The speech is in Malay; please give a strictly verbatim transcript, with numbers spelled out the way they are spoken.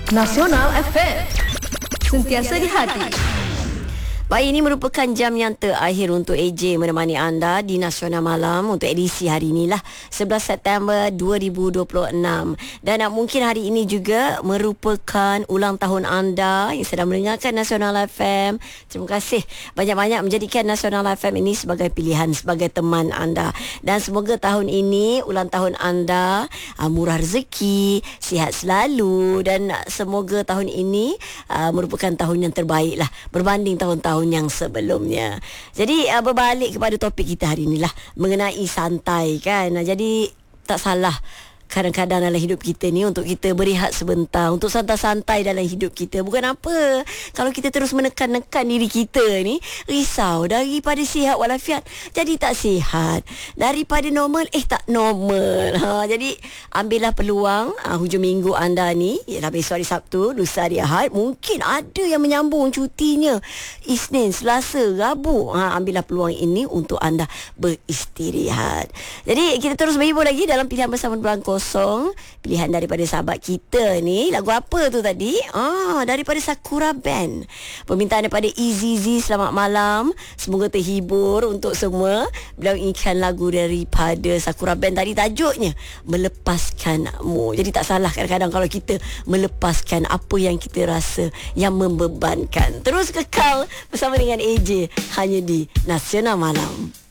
Nasional F M. Sentiasa di hati. Baik, ini merupakan jam yang terakhir untuk A J menemani anda di Nasional Malam untuk edisi hari inilah sebelas September dua ribu dua puluh enam. Dan uh, mungkin hari ini juga merupakan ulang tahun anda yang sedang mendengarkan Nasional F M. Terima kasih banyak-banyak menjadikan Nasional F M ini sebagai pilihan, sebagai teman anda. Dan semoga tahun ini, ulang tahun anda, uh, murah rezeki, sihat selalu, dan uh, semoga tahun ini uh, merupakan tahun yang terbaik lah berbanding tahun-tahun yang sebelumnya. Jadi uh, berbalik kepada topik kita hari inilah mengenai santai kan. Uh, jadi tak salah kadang-kadang dalam hidup kita ni untuk kita berehat sebentar, untuk santai-santai dalam hidup kita. Bukan apa, kalau kita terus menekan-nekan diri kita ni, risau daripada sihat walafiat jadi tak sihat, daripada normal eh tak normal. Ha, jadi ambillah peluang ha, hujung minggu anda ni, ialah besok hari Sabtu, lusa hari Ahad, mungkin ada yang menyambung cutinya Isnin, Selasa, Rabu. Ha, ambillah peluang ini untuk anda beristirahat. Jadi kita terus berhibur lagi dalam pilihan bersama Belangkos kosong, pilihan daripada sahabat kita ni. Lagu apa tu tadi? Ah, daripada Sakura Band. Permintaan daripada Easy Z. Selamat malam, semoga terhibur untuk semua. Beliau inginkan lagu daripada Sakura Band tadi, tajuknya Melepaskanmu. Jadi tak salah kadang-kadang kalau kita melepaskan apa yang kita rasa yang membebankan. Terus kekal bersama dengan A J hanya di Nasional Malam.